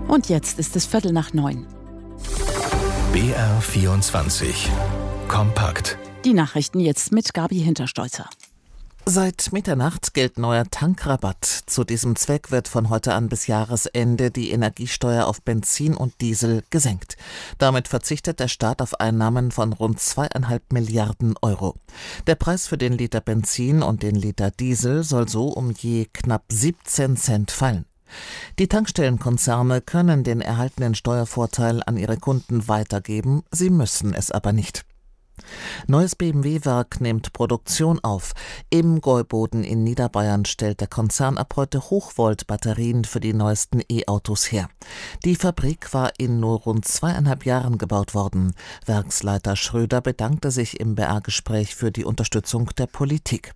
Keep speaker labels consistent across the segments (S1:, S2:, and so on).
S1: Und jetzt ist es 8:45.
S2: BR24 Kompakt.
S1: Die Nachrichten jetzt mit Gabi Hinterstolzer.
S3: Seit Mitternacht gilt neuer Tankrabatt. Zu diesem Zweck wird von heute an bis Jahresende die Energiesteuer auf Benzin und Diesel gesenkt. Damit verzichtet der Staat auf Einnahmen von rund 2,5 Milliarden Euro. Der Preis für den Liter Benzin und den Liter Diesel soll so um je knapp 17 Cent fallen. Die Tankstellenkonzerne können den erhaltenen Steuervorteil an ihre Kunden weitergeben, sie müssen es aber nicht. Neues BMW-Werk nimmt Produktion auf. Im Gäuboden in Niederbayern stellt der Konzern ab heute Hochvolt-Batterien für die neuesten E-Autos her. Die Fabrik war in nur rund 2,5 Jahren gebaut worden. Werksleiter Schröder bedankte sich im BR-Gespräch für die Unterstützung der Politik.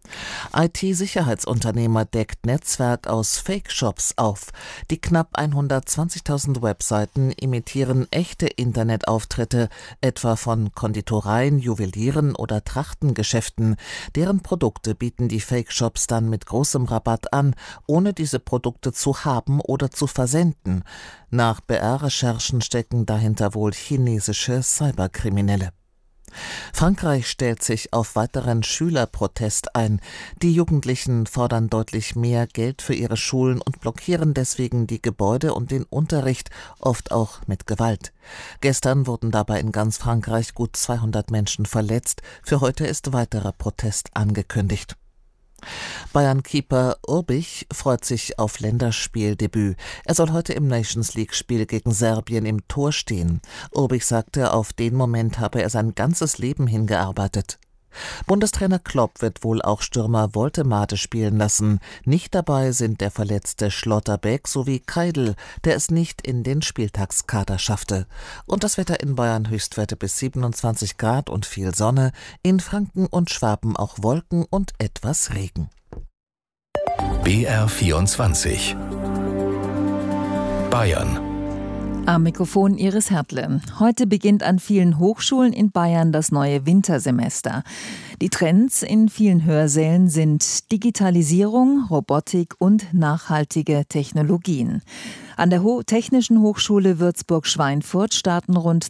S3: IT-Sicherheitsunternehmer deckt Netzwerk aus Fake-Shops auf. Die knapp 120.000 Webseiten imitieren echte Internetauftritte, etwa von Konditoreien, Juwelieren oder Trachtengeschäften. Deren Produkte bieten die Fake-Shops dann mit großem Rabatt an, ohne diese Produkte zu haben oder zu versenden. Nach BR-Recherchen stecken dahinter wohl chinesische Cyberkriminelle. Frankreich stellt sich auf weiteren Schülerprotest ein. Die Jugendlichen fordern deutlich mehr Geld für ihre Schulen und blockieren deswegen die Gebäude und den Unterricht, oft auch mit Gewalt. Gestern wurden dabei in ganz Frankreich gut 200 Menschen verletzt. Für heute ist weiterer Protest angekündigt. Bayern-Keeper Urbich freut sich auf Länderspieldebüt. Er soll heute im Nations-League-Spiel gegen Serbien im Tor stehen. Urbich sagte, auf den Moment habe er sein ganzes Leben hingearbeitet. Bundestrainer Klopp wird wohl auch Stürmer Woltemade spielen lassen. Nicht dabei sind der verletzte Schlotterbeck sowie Keidl, der es nicht in den Spieltagskader schaffte. Und das Wetter in Bayern: Höchstwerte bis 27 Grad und viel Sonne, in Franken und Schwaben auch Wolken und etwas Regen.
S2: BR24 Bayern.
S4: Am Mikrofon Iris Hertle. Heute beginnt an vielen Hochschulen in Bayern das neue Wintersemester. Die Trends in vielen Hörsälen sind Digitalisierung, Robotik und nachhaltige Technologien. An der Technischen Hochschule Würzburg-Schweinfurt starten rund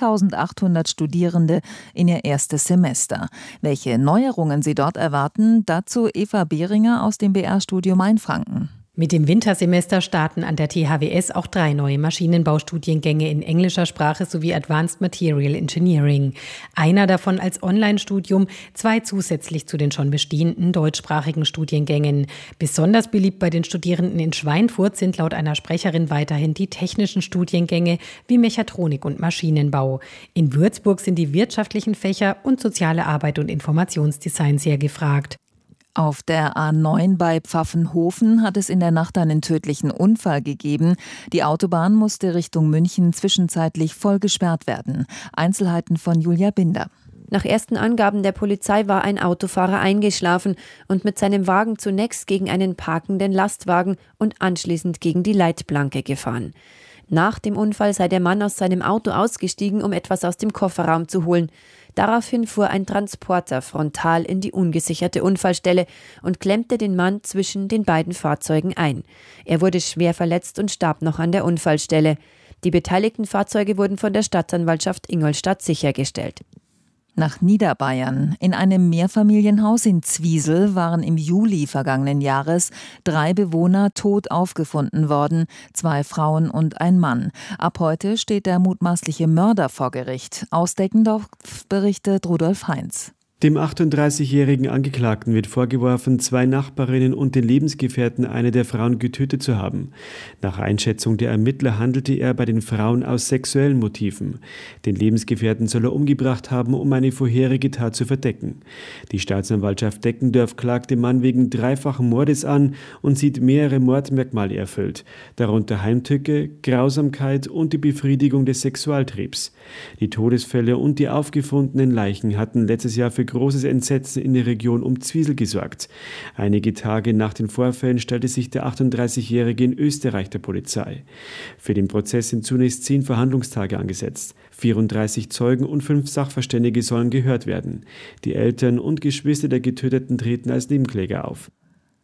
S4: 2.800 Studierende in ihr erstes Semester. Welche Neuerungen sie dort erwarten, dazu Eva Behringer aus dem BR-Studio Mainfranken.
S5: Mit dem Wintersemester starten an der THWS auch 3 neue Maschinenbaustudiengänge in englischer Sprache sowie Advanced Material Engineering. Einer davon als Online-Studium, 2 zusätzlich zu den schon bestehenden deutschsprachigen Studiengängen. Besonders beliebt bei den Studierenden in Schweinfurt sind laut einer Sprecherin weiterhin die technischen Studiengänge wie Mechatronik und Maschinenbau. In Würzburg sind die wirtschaftlichen Fächer und soziale Arbeit und Informationsdesign sehr gefragt.
S4: Auf der A9 bei Pfaffenhofen hat es in der Nacht einen tödlichen Unfall gegeben. Die Autobahn musste Richtung München zwischenzeitlich voll gesperrt werden. Einzelheiten von Julia Binder.
S6: Nach ersten Angaben der Polizei war ein Autofahrer eingeschlafen und mit seinem Wagen zunächst gegen einen parkenden Lastwagen und anschließend gegen die Leitplanke gefahren. Nach dem Unfall sei der Mann aus seinem Auto ausgestiegen, um etwas aus dem Kofferraum zu holen. Daraufhin fuhr ein Transporter frontal in die ungesicherte Unfallstelle und klemmte den Mann zwischen den beiden Fahrzeugen ein. Er wurde schwer verletzt und starb noch an der Unfallstelle. Die beteiligten Fahrzeuge wurden von der Staatsanwaltschaft Ingolstadt sichergestellt.
S4: Nach Niederbayern. In einem Mehrfamilienhaus in Zwiesel waren im Juli vergangenen Jahres 3 Bewohner tot aufgefunden worden, 2 Frauen und ein Mann. Ab heute steht der mutmaßliche Mörder vor Gericht. Aus Deckendorf berichtet Rudolf Heinz.
S7: Dem 38-jährigen Angeklagten wird vorgeworfen, 2 Nachbarinnen und den Lebensgefährten einer der Frauen getötet zu haben. Nach Einschätzung der Ermittler handelte er bei den Frauen aus sexuellen Motiven. Den Lebensgefährten soll er umgebracht haben, um eine vorherige Tat zu verdecken. Die Staatsanwaltschaft Deckendorf klagt den Mann wegen 3-fachen Mordes an und sieht mehrere Mordmerkmale erfüllt, darunter Heimtücke, Grausamkeit und die Befriedigung des Sexualtriebs. Die Todesfälle und die aufgefundenen Leichen hatten letztes Jahr für großes Entsetzen in der Region um Zwiesel gesorgt. Einige Tage nach den Vorfällen stellte sich der 38-Jährige in Österreich der Polizei. Für den Prozess sind zunächst 10 Verhandlungstage angesetzt. 34 Zeugen und 5 Sachverständige sollen gehört werden. Die Eltern und Geschwister der Getöteten treten als Nebenkläger auf.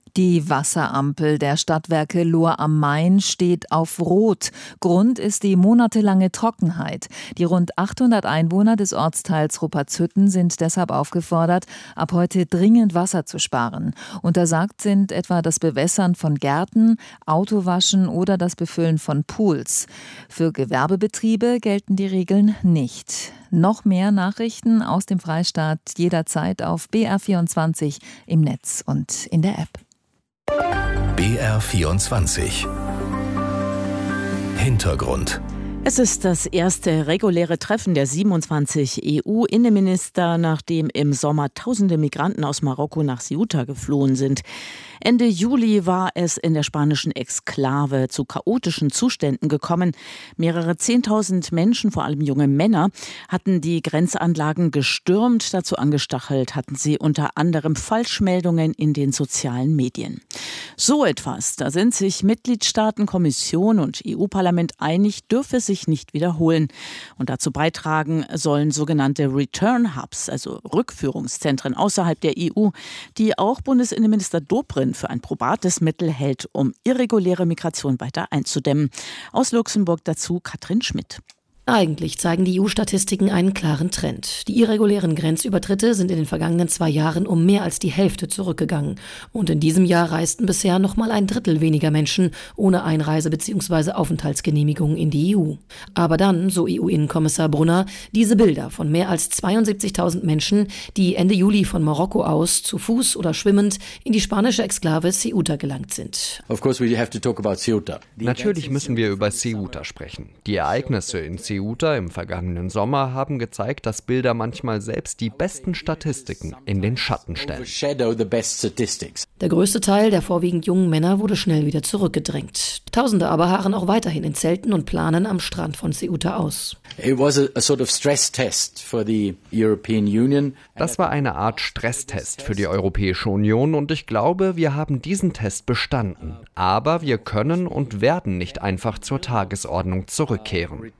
S4: Die Wasserampel der Stadtwerke Lohr am Main steht auf Rot. Grund ist die monatelange Trockenheit. Die rund 800 Einwohner des Ortsteils Ruppertshütten sind deshalb aufgefordert, ab heute dringend Wasser zu sparen. Untersagt sind etwa das Bewässern von Gärten, Autowaschen oder das Befüllen von Pools. Für Gewerbebetriebe gelten die Regeln nicht. Noch mehr Nachrichten aus dem Freistaat jederzeit auf BR24 im Netz und in der App.
S2: BR24 Hintergrund.
S1: Es ist das erste reguläre Treffen der 27 EU-Innenminister, nachdem im Sommer tausende Migranten aus Marokko nach Ceuta geflohen sind. Ende Juli war es in der spanischen Exklave zu chaotischen Zuständen gekommen. Mehrere 10.000 Menschen, vor allem junge Männer, hatten die Grenzanlagen gestürmt. Dazu angestachelt hatten sie unter anderem Falschmeldungen in den sozialen Medien. So etwas, da sind sich Mitgliedstaaten, Kommission und EU-Parlament einig, dürfe sich nicht wiederholen. Und dazu beitragen sollen sogenannte Return Hubs, also Rückführungszentren außerhalb der EU, die auch Bundesinnenminister Dobrindt für ein probates Mittel hält, um irreguläre Migration weiter einzudämmen. Aus Luxemburg dazu Katrin Schmidt.
S8: Eigentlich zeigen die EU-Statistiken einen klaren Trend. Die irregulären Grenzübertritte sind in den vergangenen 2 Jahren um mehr als die Hälfte zurückgegangen. Und in diesem Jahr reisten bisher noch mal 1/3 weniger Menschen ohne Einreise- bzw. Aufenthaltsgenehmigung in die EU. Aber dann, so EU-Innenkommissar Brunner, diese Bilder von mehr als 72.000 Menschen, die Ende Juli von Marokko aus zu Fuß oder schwimmend in die spanische Exklave Ceuta gelangt sind.
S9: Natürlich müssen wir über Ceuta sprechen. Die Ereignisse in Ceuta im vergangenen Sommer haben gezeigt, dass Bilder manchmal selbst die besten Statistiken in den Schatten stellen.
S8: Der größte Teil der vorwiegend jungen Männer wurde schnell wieder zurückgedrängt. Tausende aber harren auch weiterhin in Zelten und planen am Strand von Ceuta aus.
S9: Das war eine Art Stresstest für die Europäische Union und ich glaube, wir haben diesen Test bestanden. Aber wir können und werden nicht einfach zur Tagesordnung zurückkehren.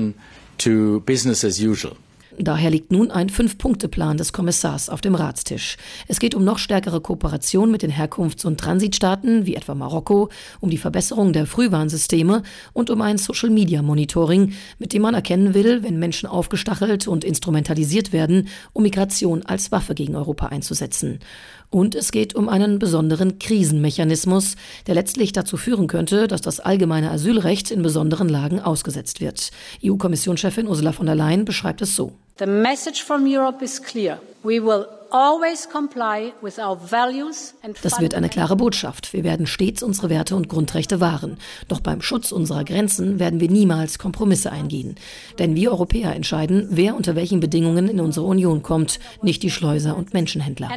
S8: Daher liegt nun ein 5-Punkte-Plan des Kommissars auf dem Ratstisch. Es geht um noch stärkere Kooperation mit den Herkunfts- und Transitstaaten, wie etwa Marokko, um die Verbesserung der Frühwarnsysteme und um ein Social-Media-Monitoring, mit dem man erkennen will, wenn Menschen aufgestachelt und instrumentalisiert werden, um Migration als Waffe gegen Europa einzusetzen. Und es geht um einen besonderen Krisenmechanismus, der letztlich dazu führen könnte, dass das allgemeine Asylrecht in besonderen Lagen ausgesetzt wird. EU-Kommissionschefin Ursula von der Leyen beschreibt es so.
S10: The message from Europe is clear. We will always comply with our values and
S8: Das wird eine klare Botschaft. Wir werden stets unsere Werte und Grundrechte wahren. Doch beim Schutz unserer Grenzen werden wir niemals Kompromisse eingehen. Denn wir Europäer entscheiden, wer unter welchen Bedingungen in unsere Union kommt, nicht die Schleuser und Menschenhändler.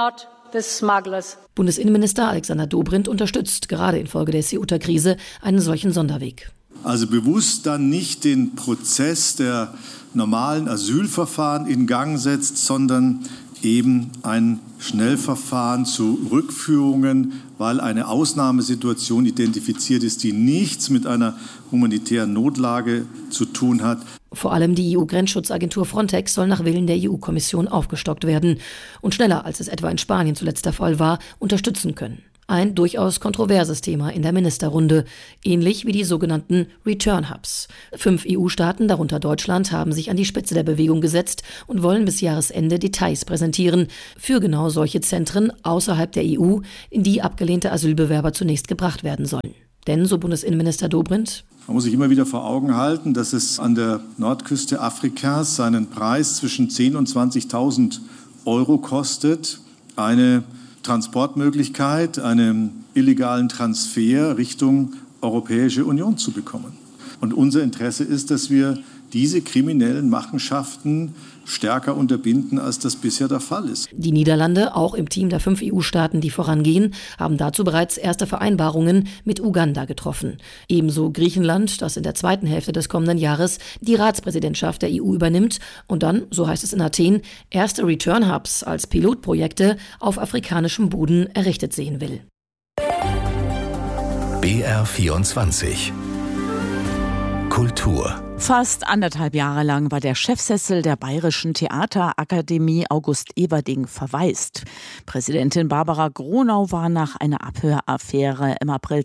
S8: Bundesinnenminister Alexander Dobrindt unterstützt, gerade infolge der Ceuta-Krise, einen solchen Sonderweg.
S11: Also bewusst dann nicht den Prozess der normalen Asylverfahren in Gang setzt, sondern eben ein Schnellverfahren zu Rückführungen, weil eine Ausnahmesituation identifiziert ist, die nichts mit einer humanitären Notlage zu tun hat.
S8: Vor allem die EU-Grenzschutzagentur Frontex soll nach Willen der EU-Kommission aufgestockt werden und schneller, als es etwa in Spanien zuletzt der Fall war, unterstützen können. Ein durchaus kontroverses Thema in der Ministerrunde, ähnlich wie die sogenannten Return Hubs. 5 EU-Staaten, darunter Deutschland, haben sich an die Spitze der Bewegung gesetzt und wollen bis Jahresende Details präsentieren für genau solche Zentren außerhalb der EU, in die abgelehnte Asylbewerber zunächst gebracht werden sollen. Denn, so Bundesinnenminister Dobrindt,
S11: man muss sich immer wieder vor Augen halten, dass es an der Nordküste Afrikas seinen Preis zwischen 10.000 und 20.000 Euro kostet, eine Transportmöglichkeit, einen illegalen Transfer Richtung Europäische Union zu bekommen. Und unser Interesse ist, dass wir diese kriminellen Machenschaften stärker unterbinden, als das bisher der Fall ist.
S8: Die Niederlande, auch im Team der 5 EU-Staaten, die vorangehen, haben dazu bereits erste Vereinbarungen mit Uganda getroffen. Ebenso Griechenland, das in der zweiten Hälfte des kommenden Jahres die Ratspräsidentschaft der EU übernimmt und dann, so heißt es in Athen, erste Return Hubs als Pilotprojekte auf afrikanischem Boden errichtet sehen will.
S2: BR24 Kultur
S1: Fast 1,5 Jahre lang war der Chefsessel der Bayerischen Theaterakademie August Everding verwaist. Präsidentin Barbara Gronau war nach einer Abhöraffäre im April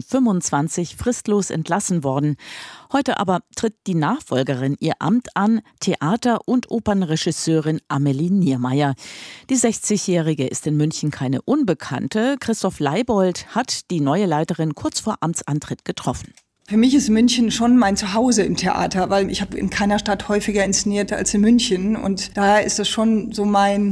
S1: 2025 fristlos entlassen worden. Heute aber tritt die Nachfolgerin ihr Amt an, Theater- und Opernregisseurin Amelie Niermeyer. Die 60-Jährige ist in München keine Unbekannte. Christoph Leibold hat die neue Leiterin kurz vor Amtsantritt getroffen.
S12: Für mich ist München schon mein Zuhause im Theater, weil ich habe in keiner Stadt häufiger inszeniert als in München. Und daher ist es schon so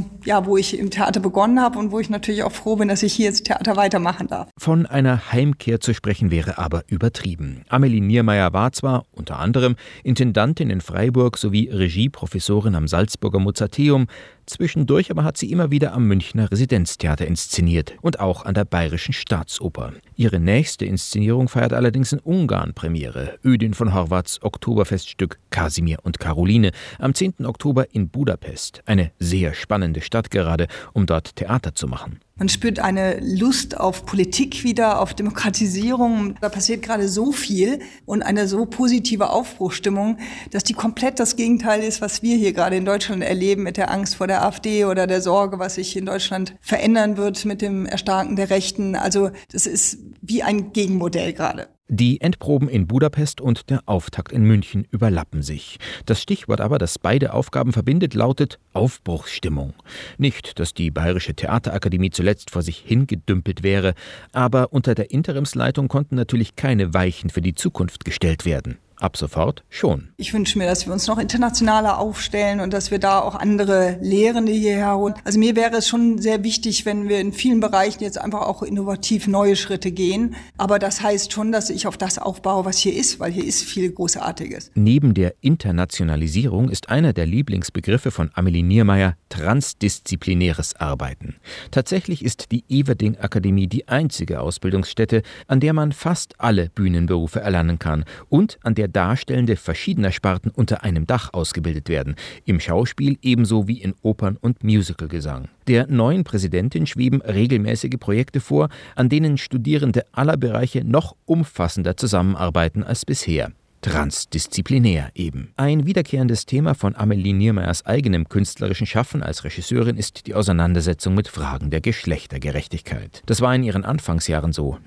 S12: wo ich im Theater begonnen habe und wo ich natürlich auch froh bin, dass ich hier jetzt Theater weitermachen darf.
S13: Von einer Heimkehr zu sprechen wäre aber übertrieben. Amelie Niermeyer war zwar unter anderem Intendantin in Freiburg sowie Regieprofessorin am Salzburger Mozarteum. Zwischendurch aber hat sie immer wieder am Münchner Residenztheater inszeniert und auch an der Bayerischen Staatsoper. Ihre nächste Inszenierung feiert allerdings in Ungarn Premiere. Ödin von Horváths Oktoberfeststück Kasimir und Karoline am 10. Oktober in Budapest. Eine sehr spannende Stadt gerade, um dort Theater zu machen.
S12: Man spürt eine Lust auf Politik wieder, auf Demokratisierung. Da passiert gerade so viel und eine so positive Aufbruchsstimmung, dass die komplett das Gegenteil ist, was wir hier gerade in Deutschland erleben mit der Angst vor der AfD oder der Sorge, was sich in Deutschland verändern wird mit dem Erstarken der Rechten. Also das ist wie ein Gegenmodell gerade.
S13: Die Endproben in Budapest und der Auftakt in München überlappen sich. Das Stichwort aber, das beide Aufgaben verbindet, lautet Aufbruchsstimmung. Nicht, dass die Bayerische Theaterakademie zuletzt vor sich hingedümpelt wäre, aber unter der Interimsleitung konnten natürlich keine Weichen für die Zukunft gestellt werden. Ab sofort schon.
S12: Ich wünsche mir, dass wir uns noch internationaler aufstellen und dass wir da auch andere Lehrende hierher holen. Also mir wäre es schon sehr wichtig, wenn wir in vielen Bereichen jetzt einfach auch innovativ neue Schritte gehen. Aber das heißt schon, dass ich auf das aufbaue, was hier ist, weil hier ist viel Großartiges.
S13: Neben der Internationalisierung ist einer der Lieblingsbegriffe von Amelie Niermeyer transdisziplinäres Arbeiten. Tatsächlich ist die Everding-Akademie die einzige Ausbildungsstätte, an der man fast alle Bühnenberufe erlernen kann und an der Darstellende verschiedener Sparten unter einem Dach ausgebildet werden, im Schauspiel ebenso wie in Opern- und Musicalgesang. Der neuen Präsidentin schweben regelmäßige Projekte vor, an denen Studierende aller Bereiche noch umfassender zusammenarbeiten als bisher. Transdisziplinär eben. Ein wiederkehrendes Thema von Amelie Niermeyers eigenem künstlerischen Schaffen als Regisseurin ist die Auseinandersetzung mit Fragen der Geschlechtergerechtigkeit. Das war in ihren Anfangsjahren so,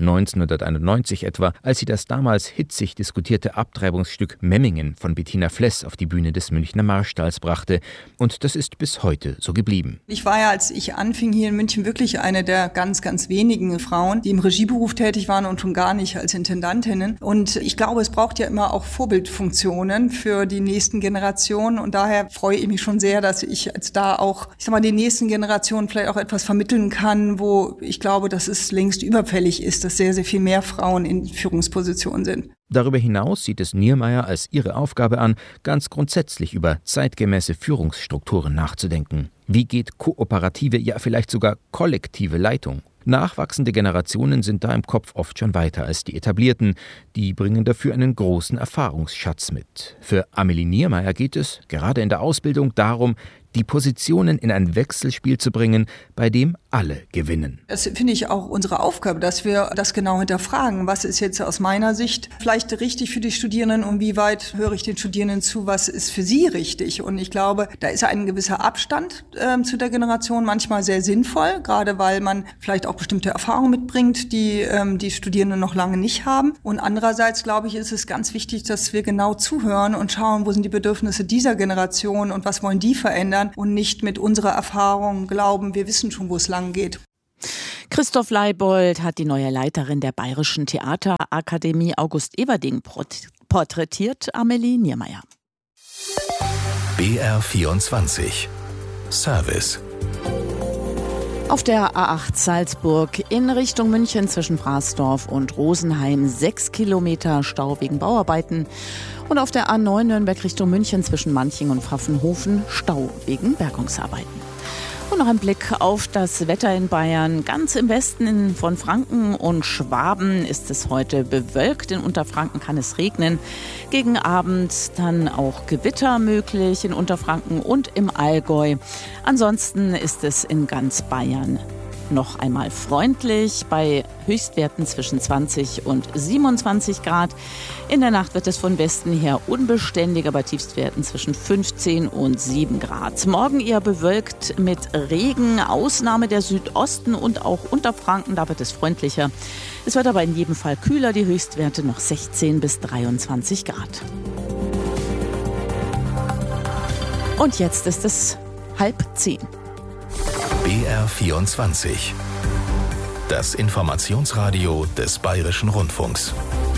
S13: 1991 etwa, als sie das damals hitzig diskutierte Abtreibungsstück Memmingen von Bettina Fless auf die Bühne des Münchner Marstalls brachte. Und das ist bis heute so geblieben.
S12: Ich war ja, als ich anfing hier in München, wirklich eine der ganz, ganz wenigen Frauen, die im Regieberuf tätig waren und schon gar nicht als Intendantinnen. Und ich glaube, es braucht ja immer auch Vorbildfunktionen für die nächsten Generationen und daher freue ich mich schon sehr, dass ich jetzt da auch, den nächsten Generationen vielleicht auch etwas vermitteln kann, wo ich glaube, dass es längst überfällig ist, dass sehr, sehr viel mehr Frauen in Führungspositionen sind.
S13: Darüber hinaus sieht es Niermeyer als ihre Aufgabe an, ganz grundsätzlich über zeitgemäße Führungsstrukturen nachzudenken. Wie geht kooperative, ja vielleicht sogar kollektive Leitung? Nachwachsende Generationen sind da im Kopf oft schon weiter als die etablierten. Die bringen dafür einen großen Erfahrungsschatz mit. Für Amelie Niermeyer geht es, gerade in der Ausbildung, darum, die Positionen in ein Wechselspiel zu bringen, bei dem alle gewinnen.
S12: Das finde ich auch unsere Aufgabe, dass wir das genau hinterfragen. Was ist jetzt aus meiner Sicht vielleicht richtig für die Studierenden und wie weit höre ich den Studierenden zu, was ist für sie richtig? Und ich glaube, da ist ein gewisser Abstand zu der Generation manchmal sehr sinnvoll, gerade weil man vielleicht auch bestimmte Erfahrungen mitbringt, die die Studierenden noch lange nicht haben. Und andererseits, glaube ich, ist es ganz wichtig, dass wir genau zuhören und schauen, wo sind die Bedürfnisse dieser Generation und was wollen die verändern und nicht mit unserer Erfahrung glauben, wir wissen schon, wo es lang geht.
S1: Christoph Leibold hat die neue Leiterin der Bayerischen Theaterakademie August Everding porträtiert, Amelie Niermeyer.
S2: BR24 Service.
S1: Auf der A8 Salzburg in Richtung München zwischen Frasdorf und Rosenheim 6 Kilometer Stau wegen Bauarbeiten. Und auf der A9 Nürnberg Richtung München zwischen Manching und Pfaffenhofen Stau wegen Bergungsarbeiten. Und noch ein Blick auf das Wetter in Bayern. Ganz im Westen von Franken und Schwaben ist es heute bewölkt. In Unterfranken kann es regnen. Gegen Abend dann auch Gewitter möglich in Unterfranken und im Allgäu. Ansonsten ist es in ganz Bayern noch einmal freundlich bei Höchstwerten zwischen 20 und 27 Grad. In der Nacht wird es von Westen her unbeständiger bei Tiefstwerten zwischen 15 und 7 Grad. Morgen eher bewölkt mit Regen, Ausnahme der Südosten und auch Unterfranken, da wird es freundlicher. Es wird aber in jedem Fall kühler, die Höchstwerte noch 16 bis 23 Grad. Und jetzt ist es 9:30.
S2: BR24. Das Informationsradio des Bayerischen Rundfunks.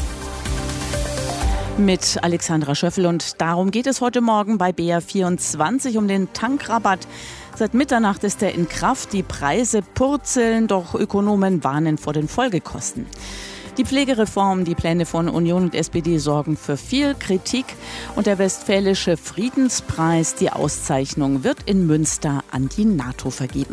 S1: Mit Alexandra Schöffel, und darum geht es heute Morgen bei BR24 um den Tankrabatt. Seit Mitternacht ist er in Kraft, die Preise purzeln, doch Ökonomen warnen vor den Folgekosten. Die Pflegereform, die Pläne von Union und SPD sorgen für viel Kritik, und der Westfälische Friedenspreis, die Auszeichnung, wird in Münster an die NATO vergeben.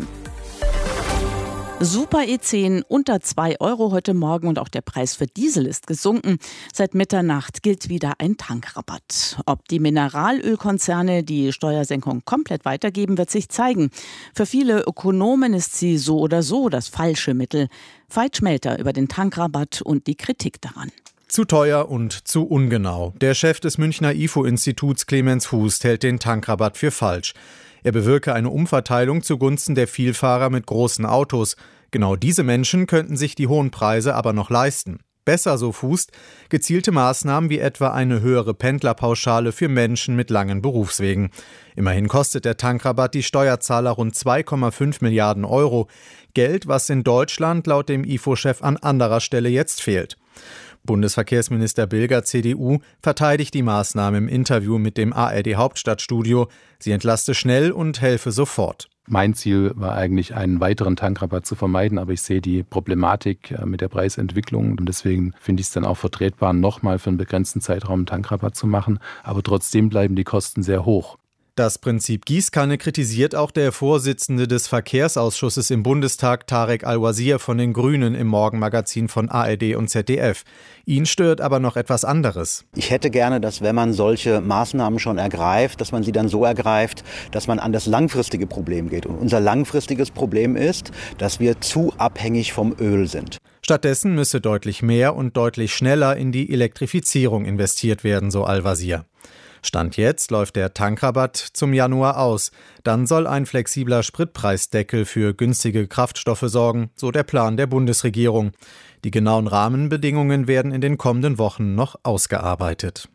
S1: Super E10 unter 2 Euro heute Morgen, und auch der Preis für Diesel ist gesunken. Seit Mitternacht gilt wieder ein Tankrabatt. Ob die Mineralölkonzerne die Steuersenkung komplett weitergeben, wird sich zeigen. Für viele Ökonomen ist sie so oder so das falsche Mittel. Veit Schmelter über den Tankrabatt und die Kritik daran.
S14: Zu teuer und zu ungenau. Der Chef des Münchner IFO-Instituts Clemens Fuß hält den Tankrabatt für falsch. Er bewirke eine Umverteilung zugunsten der Vielfahrer mit großen Autos. Genau diese Menschen könnten sich die hohen Preise aber noch leisten. Besser, so Fuß, gezielte Maßnahmen wie etwa eine höhere Pendlerpauschale für Menschen mit langen Berufswegen. Immerhin kostet der Tankrabatt die Steuerzahler rund 2,5 Milliarden Euro. Geld, was in Deutschland laut dem IFO-Chef an anderer Stelle jetzt fehlt. Bundesverkehrsminister Bilger, CDU, verteidigt die Maßnahme im Interview mit dem ARD-Hauptstadtstudio. Sie entlaste schnell und helfe sofort.
S15: Mein Ziel war eigentlich, einen weiteren Tankrabatt zu vermeiden, aber ich sehe die Problematik mit der Preisentwicklung, und deswegen finde ich es dann auch vertretbar, nochmal für einen begrenzten Zeitraum einen Tankrabatt zu machen. Aber trotzdem bleiben die Kosten sehr hoch.
S14: Das Prinzip Gießkanne kritisiert auch der Vorsitzende des Verkehrsausschusses im Bundestag, Tarek Al-Wazir von den Grünen, im Morgenmagazin von ARD und ZDF. Ihn stört aber noch etwas anderes.
S16: Ich hätte gerne, dass, wenn man solche Maßnahmen schon ergreift, dass man sie dann so ergreift, dass man an das langfristige Problem geht. Und unser langfristiges Problem ist, dass wir zu abhängig vom Öl sind.
S14: Stattdessen müsse deutlich mehr und deutlich schneller in die Elektrifizierung investiert werden, so Al-Wazir. Stand jetzt läuft der Tankrabatt zum Januar aus. Dann soll ein flexibler Spritpreisdeckel für günstige Kraftstoffe sorgen, so der Plan der Bundesregierung. Die genauen Rahmenbedingungen werden in den kommenden Wochen noch ausgearbeitet.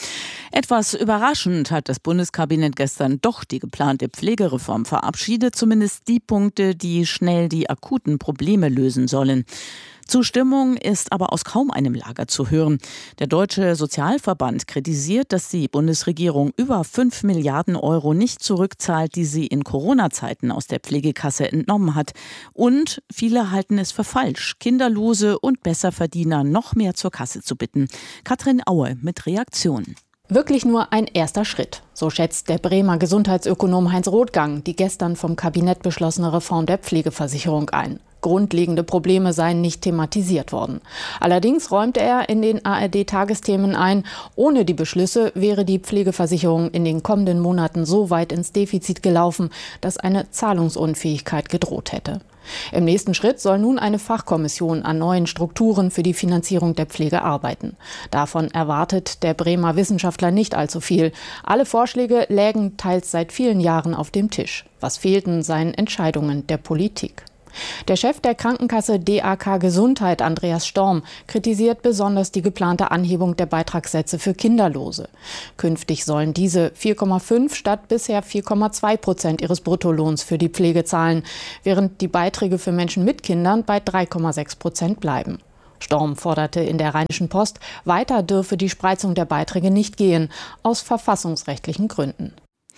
S1: Etwas überraschend hat das Bundeskabinett gestern doch die geplante Pflegereform verabschiedet, zumindest die Punkte, die schnell die akuten Probleme lösen sollen. Zustimmung ist aber aus kaum einem Lager zu hören. Der Deutsche Sozialverband kritisiert, dass die Bundesregierung über 5 Milliarden Euro nicht zurückzahlt, die sie in Corona-Zeiten aus der Pflegekasse entnommen hat. Und viele halten es für falsch, Kinderlose und Besserverdiener noch mehr zur Kasse zu bitten. Katrin Aue mit Reaktionen.
S17: Wirklich nur ein erster Schritt, so schätzt der Bremer Gesundheitsökonom Heinz Rothgang die gestern vom Kabinett beschlossene Reform der Pflegeversicherung ein. Grundlegende Probleme seien nicht thematisiert worden. Allerdings räumte er in den ARD-Tagesthemen ein, ohne die Beschlüsse wäre die Pflegeversicherung in den kommenden Monaten so weit ins Defizit gelaufen, dass eine Zahlungsunfähigkeit gedroht hätte. Im nächsten Schritt soll nun eine Fachkommission an neuen Strukturen für die Finanzierung der Pflege arbeiten. Davon erwartet der Bremer Wissenschaftler nicht allzu viel. Alle Vorschläge lägen teils seit vielen Jahren auf dem Tisch. Was fehlten, seien Entscheidungen der Politik. Der Chef der Krankenkasse DAK Gesundheit, Andreas Storm, kritisiert besonders die geplante Anhebung der Beitragssätze für Kinderlose. Künftig sollen diese 4,5 statt bisher 4,2% ihres Bruttolohns für die Pflege zahlen, während die Beiträge für Menschen mit Kindern bei 3,6% bleiben. Storm forderte in der Rheinischen Post, weiter dürfe die Spreizung der Beiträge nicht gehen, aus verfassungsrechtlichen Gründen.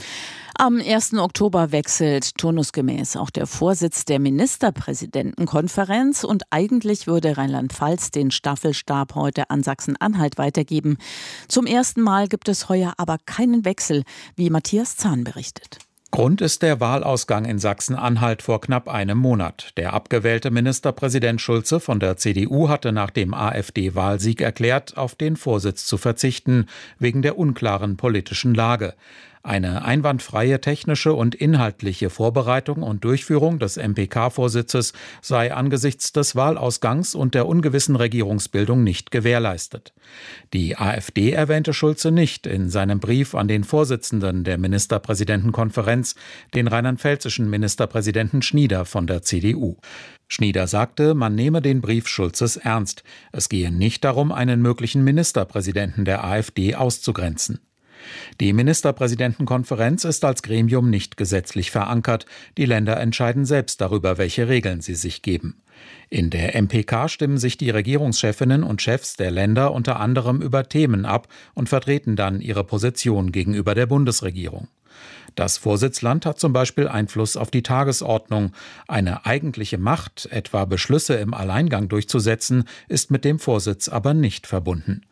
S1: Am 1. Oktober wechselt turnusgemäß auch der Vorsitz der Ministerpräsidentenkonferenz, und eigentlich würde Rheinland-Pfalz den Staffelstab heute an Sachsen-Anhalt weitergeben. Zum ersten Mal gibt es heuer aber keinen Wechsel, wie Matthias Zahn berichtet.
S18: Grund ist der Wahlausgang in Sachsen-Anhalt vor knapp einem Monat. Der abgewählte Ministerpräsident Schulze von der CDU hatte nach dem AfD-Wahlsieg erklärt, auf den Vorsitz zu verzichten, wegen der unklaren politischen Lage. Eine einwandfreie technische und inhaltliche Vorbereitung und Durchführung des MPK-Vorsitzes sei angesichts des Wahlausgangs und der ungewissen Regierungsbildung nicht gewährleistet. Die AfD erwähnte Schulze nicht in seinem Brief an den Vorsitzenden der Ministerpräsidentenkonferenz, den rheinland-pfälzischen Ministerpräsidenten Schnieder von der CDU. Schnieder sagte, man nehme den Brief Schulzes ernst. Es gehe nicht darum, einen möglichen Ministerpräsidenten der AfD auszugrenzen. Die Ministerpräsidentenkonferenz ist als Gremium nicht gesetzlich verankert. Die Länder entscheiden selbst darüber, welche Regeln sie sich geben. In der MPK stimmen sich die Regierungschefinnen und Chefs der Länder unter anderem über Themen ab und vertreten dann ihre Position gegenüber der Bundesregierung. Das Vorsitzland hat zum Beispiel Einfluss auf die Tagesordnung. Eine eigentliche Macht, etwa Beschlüsse im Alleingang durchzusetzen, ist mit dem Vorsitz aber nicht verbunden.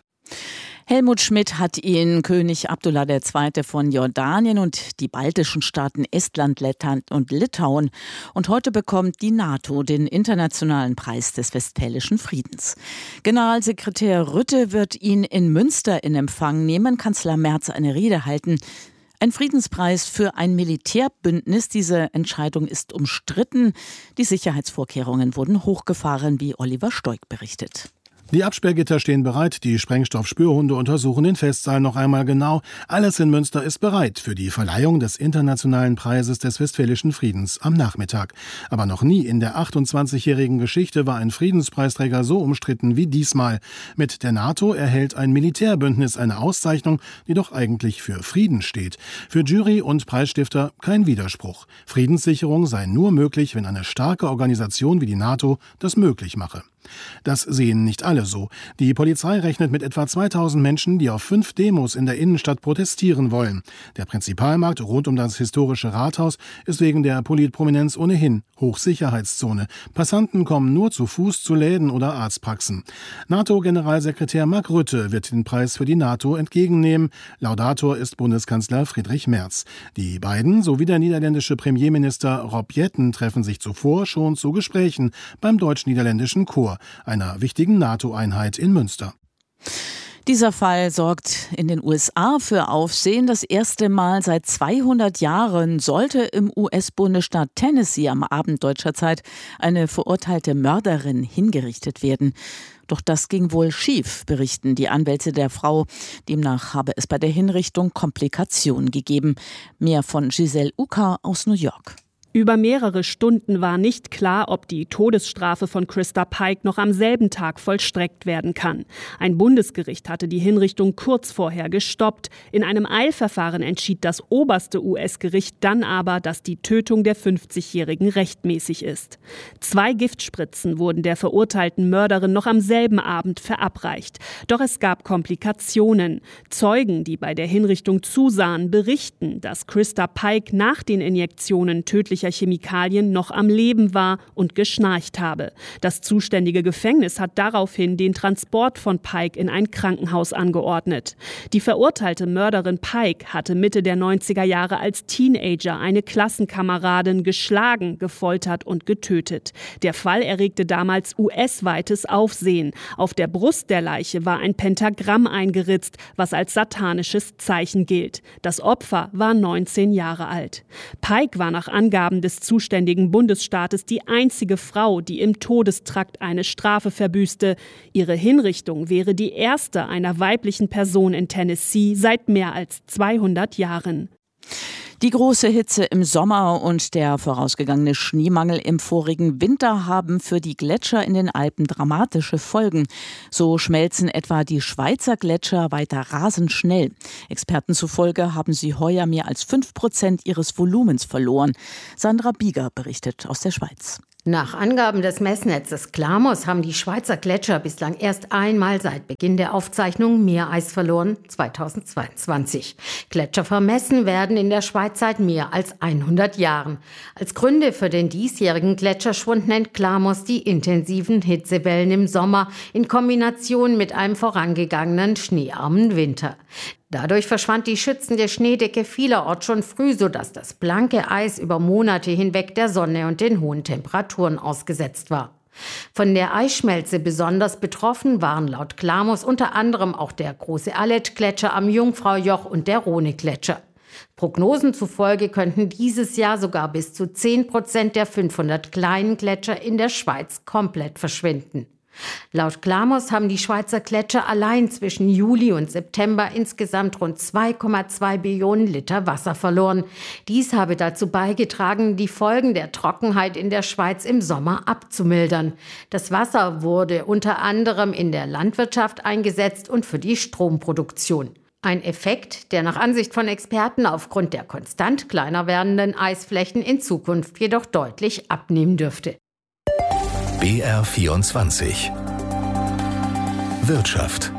S1: Helmut Schmidt hat ihn König Abdullah II. Von Jordanien und die baltischen Staaten Estland, Lettland und Litauen. Und heute bekommt die NATO den Internationalen Preis des Westfälischen Friedens. Generalsekretär Rutte wird ihn in Münster in Empfang nehmen, Kanzler Merz eine Rede halten. Ein Friedenspreis für ein Militärbündnis. Diese Entscheidung ist umstritten. Die Sicherheitsvorkehrungen wurden hochgefahren, wie Oliver Stoik berichtet.
S19: Die Absperrgitter stehen bereit, die Sprengstoffspürhunde untersuchen den Festsaal noch einmal genau. Alles in Münster ist bereit für die Verleihung des Internationalen Preises des Westfälischen Friedens am Nachmittag. Aber noch nie in der 28-jährigen Geschichte war ein Friedenspreisträger so umstritten wie diesmal. Mit der NATO erhält ein Militärbündnis eine Auszeichnung, die doch eigentlich für Frieden steht. Für Jury und Preisstifter kein Widerspruch. Friedenssicherung sei nur möglich, wenn eine starke Organisation wie die NATO das möglich mache. Das sehen nicht alle so. Die Polizei rechnet mit etwa 2000 Menschen, die auf 5 Demos in der Innenstadt protestieren wollen. Der Prinzipalmarkt rund um das historische Rathaus ist wegen der Politprominenz ohnehin Hochsicherheitszone. Passanten kommen nur zu Fuß zu Läden oder Arztpraxen. NATO-Generalsekretär Mark Rutte wird den Preis für die NATO entgegennehmen. Laudator ist Bundeskanzler Friedrich Merz. Die beiden sowie der niederländische Premierminister Rob Jetten treffen sich zuvor schon zu Gesprächen beim deutsch-niederländischen Chor, einer wichtigen NATO-Einheit in Münster.
S1: Dieser Fall sorgt in den USA für Aufsehen. Das erste Mal seit 200 Jahren sollte im US-Bundesstaat Tennessee am Abend deutscher Zeit eine verurteilte Mörderin hingerichtet werden. Doch das ging wohl schief, berichten die Anwälte der Frau. Demnach habe es bei der Hinrichtung Komplikationen gegeben. Mehr von Giselle Uka aus New York.
S20: Über mehrere Stunden war nicht klar, ob die Todesstrafe von Christa Pike noch am selben Tag vollstreckt werden kann. Ein Bundesgericht hatte die Hinrichtung kurz vorher gestoppt. In einem Eilverfahren entschied das oberste US-Gericht dann aber, dass die Tötung der 50-Jährigen rechtmäßig ist. 2 Giftspritzen wurden der verurteilten Mörderin noch am selben Abend verabreicht. Doch es gab Komplikationen. Zeugen, die bei der Hinrichtung zusahen, berichten, dass Christa Pike nach den Injektionen tödlicher Chemikalien noch am Leben war und geschnarcht habe. Das zuständige Gefängnis hat daraufhin den Transport von Pike in ein Krankenhaus angeordnet. Die verurteilte Mörderin Pike hatte Mitte der 90er Jahre als Teenager eine Klassenkameradin geschlagen, gefoltert und getötet. Der Fall erregte damals US-weites Aufsehen. Auf der Brust der Leiche war ein Pentagramm eingeritzt, was als satanisches Zeichen gilt. Das Opfer war 19 Jahre alt. Pike war nach Angaben des zuständigen Bundesstaates die einzige Frau, die im Todestrakt eine Strafe verbüßte. Ihre Hinrichtung wäre die erste einer weiblichen Person in Tennessee seit mehr als 200 Jahren.
S1: Die große Hitze im Sommer und der vorausgegangene Schneemangel im vorigen Winter haben für die Gletscher in den Alpen dramatische Folgen. So schmelzen etwa die Schweizer Gletscher weiter rasend schnell. Experten zufolge haben sie heuer mehr als 5% ihres Volumens verloren. Sandra Bieger berichtet aus der Schweiz.
S21: Nach Angaben des Messnetzes Klamos haben die Schweizer Gletscher bislang erst einmal seit Beginn der Aufzeichnung Meereis verloren, 2022. Gletscher vermessen werden in der Schweiz seit mehr als 100 Jahren. Als Gründe für den diesjährigen Gletscherschwund nennt Klamos die intensiven Hitzewellen im Sommer in Kombination mit einem vorangegangenen schneearmen Winter. Dadurch verschwand die schützende Schneedecke vielerorts schon früh, sodass das blanke Eis über Monate hinweg der Sonne und den hohen Temperaturen ausgesetzt war. Von der Eisschmelze besonders betroffen waren laut Klamos unter anderem auch der große Aletsch-Gletscher am Jungfraujoch und der Rhone-Gletscher. Prognosen zufolge könnten dieses Jahr sogar bis zu 10% der 500 kleinen Gletscher in der Schweiz komplett verschwinden. Laut Klamos haben die Schweizer Gletscher allein zwischen Juli und September insgesamt rund 2,2 Billionen Liter Wasser verloren. Dies habe dazu beigetragen, die Folgen der Trockenheit in der Schweiz im Sommer abzumildern. Das Wasser wurde unter anderem in der Landwirtschaft eingesetzt und für die Stromproduktion. Ein Effekt, der nach Ansicht von Experten aufgrund der konstant kleiner werdenden Eisflächen in Zukunft jedoch deutlich abnehmen dürfte.
S2: BR24 Wirtschaft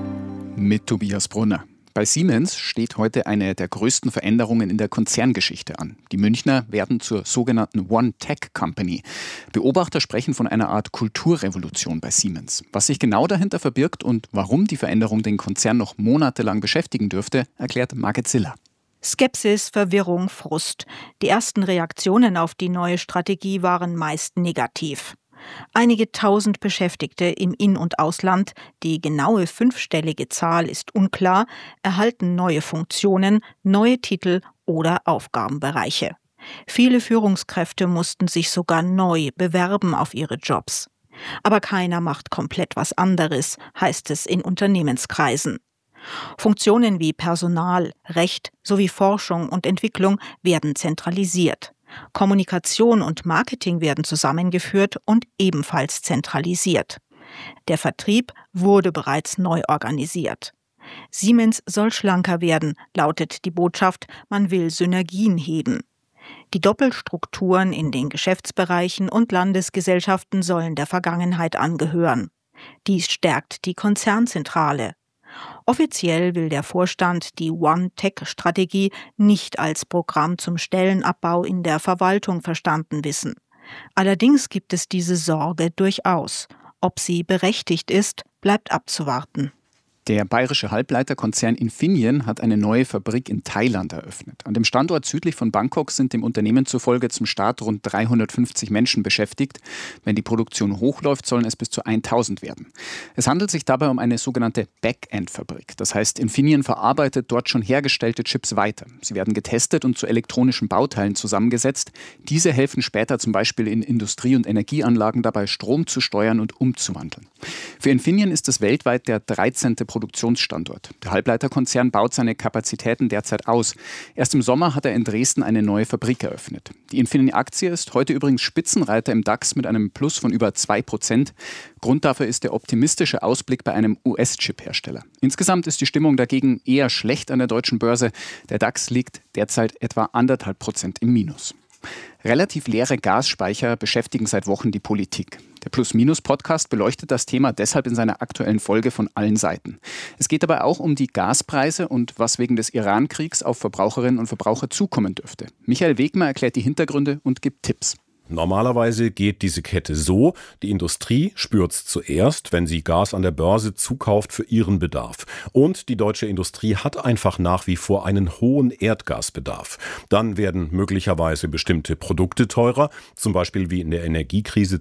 S3: mit Tobias Brunner. Bei Siemens steht heute eine der größten Veränderungen in der Konzerngeschichte an. Die Münchner werden zur sogenannten One Tech Company. Beobachter sprechen von einer Art Kulturrevolution bei Siemens. Was sich genau dahinter verbirgt und warum die Veränderung den Konzern noch monatelang beschäftigen dürfte, erklärt Margit Ziller.
S22: Skepsis, Verwirrung, Frust. Die ersten Reaktionen auf die neue Strategie waren meist negativ. Einige tausend Beschäftigte im In- und Ausland, die genaue 5-stellige Zahl ist unklar, erhalten neue Funktionen, neue Titel oder Aufgabenbereiche. Viele Führungskräfte mussten sich sogar neu bewerben auf ihre Jobs. Aber keiner macht komplett was anderes, heißt es in Unternehmenskreisen. Funktionen wie Personal, Recht sowie Forschung und Entwicklung werden zentralisiert. Kommunikation und Marketing werden zusammengeführt und ebenfalls zentralisiert. Der Vertrieb wurde bereits neu organisiert. Siemens soll schlanker werden, lautet die Botschaft, man will Synergien heben. Die Doppelstrukturen in den Geschäftsbereichen und Landesgesellschaften sollen der Vergangenheit angehören. Dies stärkt die Konzernzentrale. Offiziell will der Vorstand die One-Tech-Strategie nicht als Programm zum Stellenabbau in der Verwaltung verstanden wissen. Allerdings gibt es diese Sorge durchaus. Ob sie berechtigt ist, bleibt abzuwarten.
S3: Der bayerische Halbleiterkonzern Infineon hat eine neue Fabrik in Thailand eröffnet. An dem Standort südlich von Bangkok sind dem Unternehmen zufolge zum Start rund 350 Menschen beschäftigt. Wenn die Produktion hochläuft, sollen es bis zu 1000 werden. Es handelt sich dabei um eine sogenannte Backend-Fabrik. Das heißt, Infineon verarbeitet dort schon hergestellte Chips weiter. Sie werden getestet und zu elektronischen Bauteilen zusammengesetzt. Diese helfen später zum Beispiel in Industrie- und Energieanlagen dabei, Strom zu steuern und umzuwandeln. Für Infineon ist es weltweit der 13. Produktionsstandort. Der Halbleiterkonzern baut seine Kapazitäten derzeit aus. Erst im Sommer hat er in Dresden eine neue Fabrik eröffnet. Die Infineon-Aktie ist heute übrigens Spitzenreiter im DAX mit einem Plus von über 2%. Grund dafür ist der optimistische Ausblick bei einem US-Chip-Hersteller. Insgesamt ist die Stimmung dagegen eher schlecht an der deutschen Börse. Der DAX liegt derzeit etwa 1,5% im Minus. Relativ leere Gasspeicher beschäftigen seit Wochen die Politik. Der Plus-Minus-Podcast beleuchtet das Thema deshalb in seiner aktuellen Folge von allen Seiten. Es geht dabei auch um die Gaspreise und was wegen des Iran-Kriegs auf Verbraucherinnen und Verbraucher zukommen dürfte. Michael Wegmer erklärt die Hintergründe und gibt Tipps.
S23: Normalerweise geht diese Kette so, die Industrie spürt's zuerst, wenn sie Gas an der Börse zukauft für ihren Bedarf. Und die deutsche Industrie hat einfach nach wie vor einen hohen Erdgasbedarf. Dann werden möglicherweise bestimmte Produkte teurer, zum Beispiel wie in der Energiekrise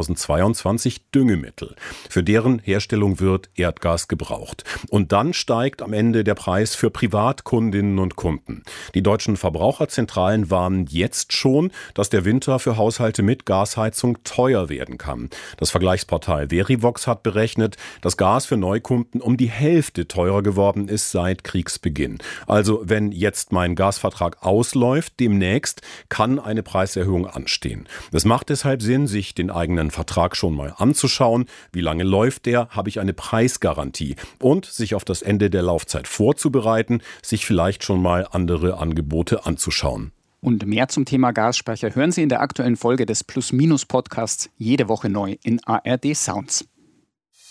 S23: 2022 Düngemittel. Für deren Herstellung wird Erdgas gebraucht. Und dann steigt am Ende der Preis für Privatkundinnen und Kunden. Die deutschen Verbraucherzentralen warnen jetzt schon, dass der Winter für Haushalte mit Gasheizung teuer werden kann. Das Vergleichsportal Verivox hat berechnet, dass Gas für Neukunden um die Hälfte teurer geworden ist seit Kriegsbeginn. Also wenn jetzt mein Gasvertrag ausläuft, demnächst kann eine Preiserhöhung anstehen. Es macht deshalb Sinn, sich den eigenen Vertrag schon mal anzuschauen. Wie lange läuft der? Habe ich eine Preisgarantie? Und sich auf das Ende der Laufzeit vorzubereiten, sich vielleicht schon mal andere Angebote anzuschauen.
S3: Und mehr zum Thema Gasspeicher hören Sie in der aktuellen Folge des Plus-Minus-Podcasts jede Woche neu in ARD Sounds.